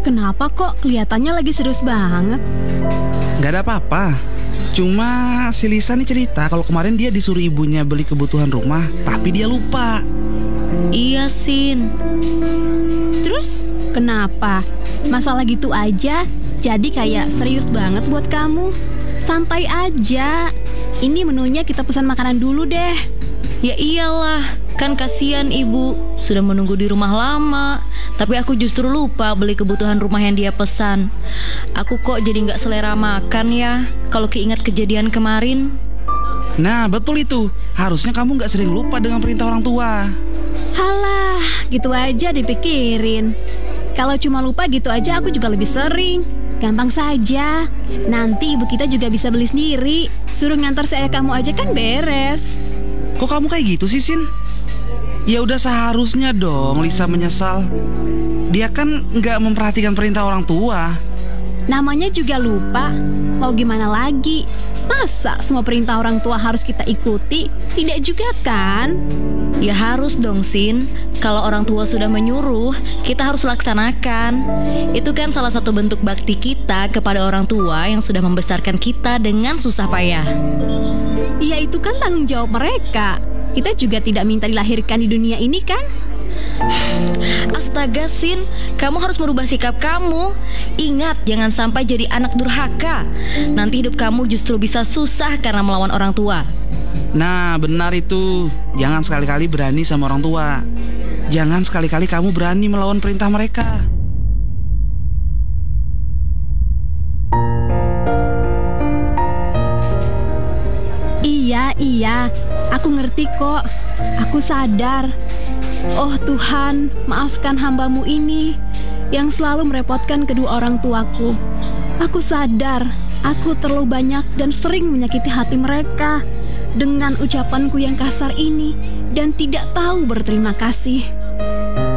kenapa kok kelihatannya lagi serius banget? Gak ada apa-apa. Cuma si Lisa nih cerita kalau kemarin dia disuruh ibunya beli kebutuhan rumah, tapi dia lupa. Iya, Sin. Terus kenapa? Masalah gitu aja jadi kayak serius banget buat kamu. Santai aja. Ini menunya kita pesan makanan dulu deh. Ya iyalah, kan kasihan ibu sudah menunggu di rumah lama. Tapi aku justru lupa beli kebutuhan rumah yang dia pesan. Aku kok jadi gak selera makan ya kalau keinget kejadian kemarin. Nah betul itu. Harusnya kamu gak sering lupa dengan perintah orang tua. Halah, gitu aja dipikirin. Kalau cuma lupa gitu aja aku juga lebih sering. Gampang saja. Nanti ibu kita juga bisa beli sendiri. Suruh ngantar si ayah kamu aja kan beres. Kok kamu kayak gitu sih, Sin? Ya udah seharusnya dong Lisa menyesal. Dia kan nggak memperhatikan perintah orang tua. Namanya juga lupa. Mau gimana lagi? Masa semua perintah orang tua harus kita ikuti? Tidak juga kan? Ya harus dong, Sin. Kalau orang tua sudah menyuruh, kita harus laksanakan. Itu kan salah satu bentuk bakti kita kepada orang tua yang sudah membesarkan kita dengan susah payah. Ya itu kan tanggung jawab mereka. Kita juga tidak minta dilahirkan di dunia ini kan? Astaga, Sin, kamu harus merubah sikap kamu. Ingat, jangan sampai jadi anak durhaka. Nanti hidup kamu justru bisa susah karena melawan orang tua. Nah benar itu. Jangan sekali-kali berani sama orang tua. Jangan sekali-kali kamu berani melawan perintah mereka. Iya, aku ngerti kok. Aku sadar. Oh Tuhan, maafkan hamba-Mu ini yang selalu merepotkan kedua orang tuaku. Aku sadar, aku terlalu banyak dan sering menyakiti hati mereka dengan ucapanku yang kasar ini dan tidak tahu berterima kasih.